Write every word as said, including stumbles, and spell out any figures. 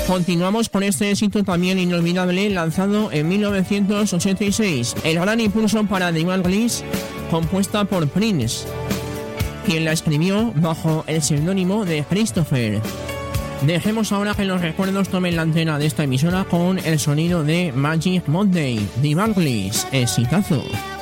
Continuamos con este éxito también inolvidable lanzado en mil novecientos ochenta y seis, el gran impulso para The Bangles, compuesta por Prince, quien la escribió bajo el seudónimo de Christopher. Dejemos ahora que los recuerdos tomen la antena de esta emisora con el sonido de Magic Monday, The Bangles, exitazo.